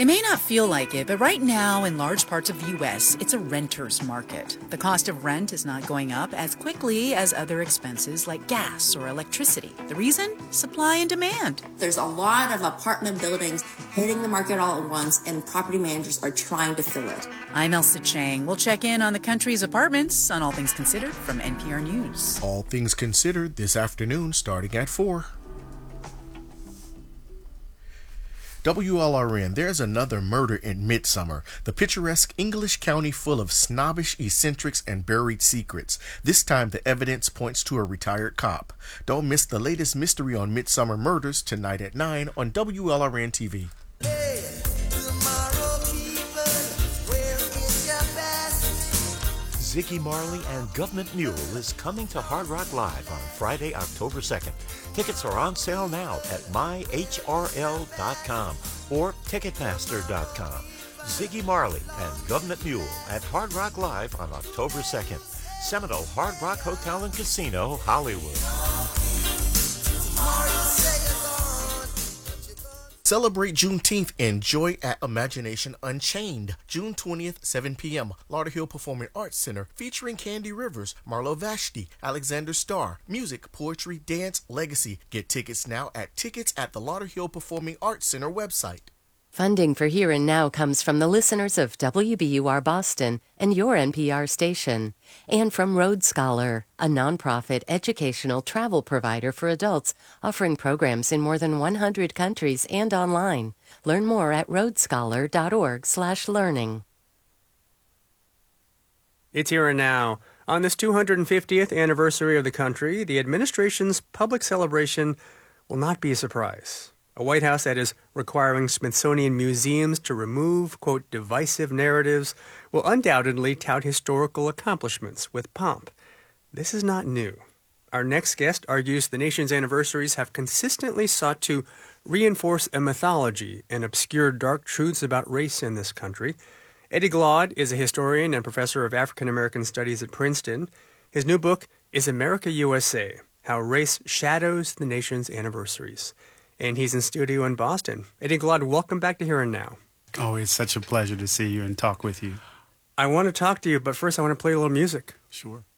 It may not feel like it, but right now in large parts of the U.S., it's a renter's market. The cost of rent is not going up as quickly as other expenses like gas or electricity. The reason? Supply and demand. There's a lot of apartment buildings hitting the market all at once, and property managers are trying to fill it. I'm Elsa Chang. We'll check in on the country's apartments on All Things Considered from NPR News. All Things Considered this afternoon starting at 4. WLRN, there's another murder in Midsummer, the picturesque English county full of snobbish eccentrics and buried secrets. This time the evidence points to a retired cop. Don't miss the latest mystery on Midsummer Murders tonight at 9 on WLRN TV. Ziggy Marley and Government Mule is coming to Hard Rock Live on Friday, October 2nd. Tickets are on sale now at myhrl.com or ticketmaster.com. Ziggy Marley and Government Mule at Hard Rock Live on October 2nd. Seminole Hard Rock Hotel and Casino, Hollywood. Celebrate Juneteenth and Joy at Imagination Unchained. June 20th, 7 p.m. Lauderhill Performing Arts Center featuring Candy Rivers, Marlo Vashti, Alexander Starr. Music, poetry, dance, legacy. Get tickets now at tickets at the Lauderhill Performing Arts Center website. Funding for Here and Now comes from the listeners of WBUR Boston and your NPR station, and from Road Scholar, a nonprofit educational travel provider for adults offering programs in more than 100 countries and online. Learn more at roadscholar.org/learning. It's Here and Now. On this 250th anniversary of the country, the administration's public celebration will not be a surprise. A White House that is requiring Smithsonian museums to remove, quote, divisive narratives will undoubtedly tout historical accomplishments with pomp. This is not new. Our next guest argues the nation's anniversaries have consistently sought to reinforce a mythology and obscure dark truths about race in this country. Eddie Glaude is a historian and professor of African American Studies at Princeton. His new book is America USA, How Race Shadows the Nation's Anniversaries. And he's in studio in Boston. Eddie Glaude, welcome back to Here and Now. Oh, it's such a pleasure to see you and talk with you. I want to talk to you, but first I want to play a little music. Sure.